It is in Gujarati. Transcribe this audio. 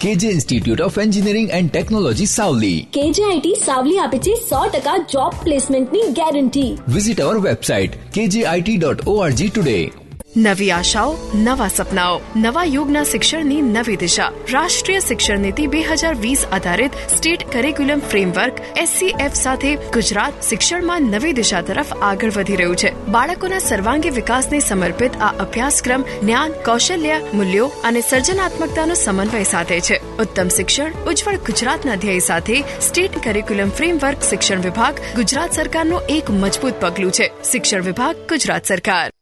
કેજે institute of engineering and technology Savli. KJIT Savli આપે છે 100% જોબ પ્લેસમેન્ટની ગેરંટી. વિઝિટ અવર વેબસાઇટ kjit.org ટુડે. નવી આશાઓ, નવા સપનાઓ, નવા યુગના શિક્ષણની નવી દિશા. રાષ્ટ્રીય શિક્ષણ નીતિ 2020 આધારિત સ્ટેટ કરિક્યુલમ ફ્રેમવર્ક SCF સાથે ગુજરાત શિક્ષણમાં નવી દિશા તરફ આગળ વધી રહ્યું છે. બાળકોના સર્વાંગી વિકાસને સમર્પિત આ અભ્યાસક્રમ જ્ઞાન, કૌશલ્ય, મૂલ્યો અને સર્જનાત્મકતાનો સમન્વય સાધે છે. ઉત્તમ શિક્ષણ, ઉજ્જવળ ગુજરાતના ધ્યેય સાથે સ્ટેટ કરિક્યુલમ ફ્રેમવર્ક શિક્ષણ વિભાગ ગુજરાત સરકારનું એક મજબૂત પગલું છે. શિક્ષણ વિભાગ ગુજરાત સરકાર.